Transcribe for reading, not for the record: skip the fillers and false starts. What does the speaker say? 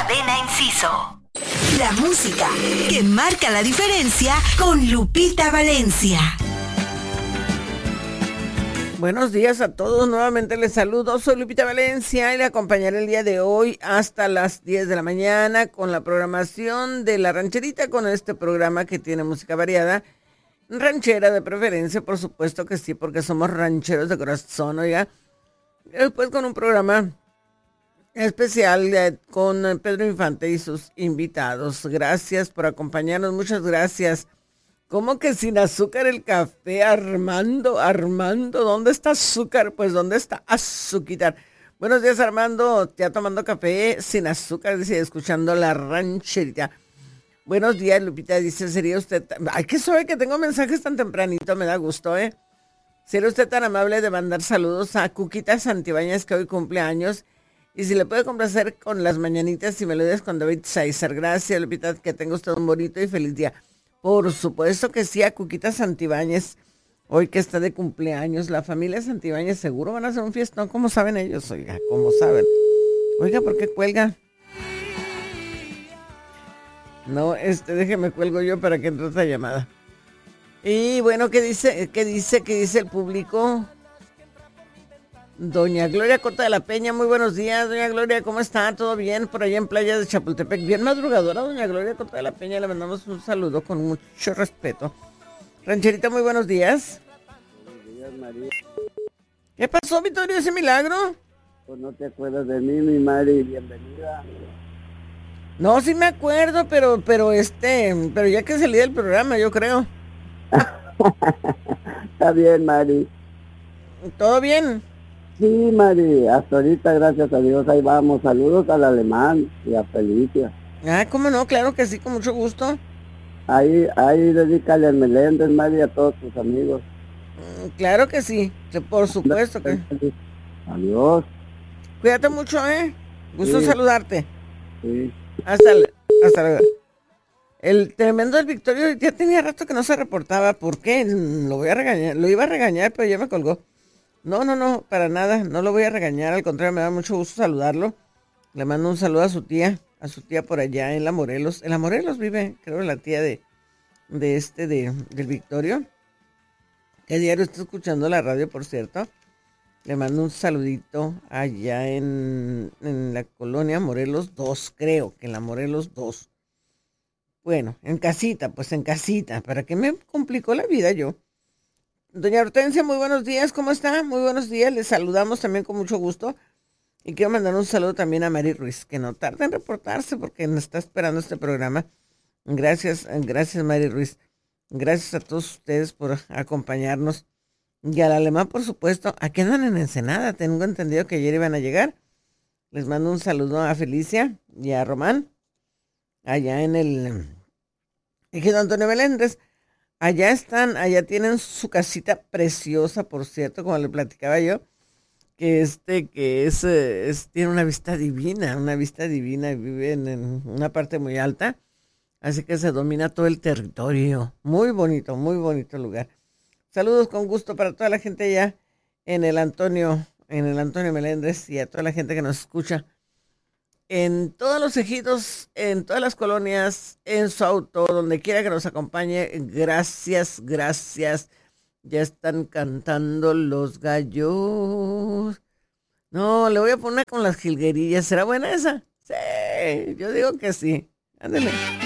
Cadena Inciso. La música que marca la diferencia con Lupita Valencia. Buenos días a todos, nuevamente les saludo, soy Lupita Valencia y le acompañaré el día de hoy hasta las 10 de la mañana con la programación de La Rancherita, con este programa que tiene música variada, ranchera de preferencia, por supuesto que sí, porque somos rancheros de corazón, oiga. Después con un programa especial con Pedro Infante y sus invitados. Gracias por acompañarnos, muchas gracias. ¿Cómo que sin azúcar el café, Armando? Armando, ¿dónde está azúcar? Pues, ¿dónde está azúcar? Buenos días, Armando. Ya tomando café sin azúcar, dice, escuchando La Rancherita. Buenos días, Lupita, dice, ¿sería usted? Ay, qué suave que tengo mensajes tan tempranito, me da gusto, ¿eh? ¿Sería usted tan amable de mandar saludos a Cuquita Santibáñez, que hoy cumple años? Y si le puede complacer con las mañanitas y melodías con David Sáizar. Gracias, Lupita, que tenga usted un bonito y feliz día. Por supuesto que sí, a Cuquita Santibáñez, hoy que está de cumpleaños. La familia Santibáñez seguro van a hacer un fiestón, como saben ellos, oiga, como saben. Oiga, ¿por qué cuelga? No, déjeme cuelgo yo para que entre otra llamada. Y bueno, ¿qué dice el público? Doña Gloria Cota de la Peña, muy buenos días, doña Gloria, ¿cómo está? ¿Todo bien por allá en Playa de Chapultepec? Bien madrugadora, doña Gloria Cota de la Peña, le mandamos un saludo con mucho respeto. Rancherita, muy buenos días. Buenos días, María. ¿Qué pasó, Vittorio, ese milagro? Pues no te acuerdas de mí, mi Mari, bienvenida. No, sí me acuerdo, pero ya que salí del programa, yo creo. Está bien, Mari. ¿Todo bien? Sí, Mari, hasta ahorita, gracias a Dios, ahí vamos. Saludos al Alemán y a Felicia. Ah, ¿cómo no? Claro que sí, con mucho gusto. Ahí dedícale al Meléndez, Mari, a todos tus amigos. Claro que sí, por supuesto que. Adiós. Cuídate mucho, ¿eh? Gusto Sí. saludarte. Sí. Hasta luego. El tremendo del Victorio ya tenía rato que no se reportaba. ¿Por qué? Lo voy a regañar. Lo iba a regañar, pero ya me colgó. No, para nada. No lo voy a regañar. Al contrario, me da mucho gusto saludarlo. Le mando un saludo a su tía por allá en La Morelos. En La Morelos vive, creo, la tía del Victorio. Que diario está escuchando la radio, por cierto. Le mando un saludito allá en la colonia Morelos 2, creo que en la Morelos 2. Bueno, en casita, ¿para qué me complicó la vida yo? Doña Hortensia, muy buenos días, ¿cómo está? Muy buenos días, les saludamos también con mucho gusto. Y quiero mandar un saludo también a Mari Ruiz, que no tarda en reportarse porque nos está esperando este programa. Gracias Mari Ruiz. Gracias a todos ustedes por acompañarnos. Y al Alemán, por supuesto, aquí andan en Ensenada, tengo entendido que ayer iban a llegar. Les mando un saludo a Felicia y a Román, allá en el Ejido Antonio Meléndez. Allá tienen su casita preciosa, por cierto, como le platicaba yo, tiene una vista divina, y viven en una parte muy alta, así que se domina todo el territorio. Muy bonito lugar. Saludos con gusto para toda la gente allá en el Antonio Meléndez y a toda la gente que nos escucha en todos los ejidos, en todas las colonias, en su auto, donde quiera que nos acompañe. Gracias. Ya están cantando los gallos. No, le voy a poner con las jilguerillas. ¿Será buena esa? Sí, yo digo que sí. Ándale.